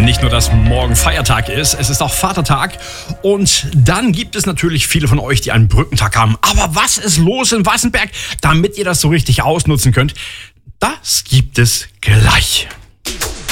Nicht nur, dass morgen Feiertag ist, es ist auch Vatertag. Und dann gibt es natürlich viele von euch, die einen Brückentag haben. Aber was ist los in Wassenberg, damit ihr das so richtig ausnutzen könnt? Das gibt es gleich.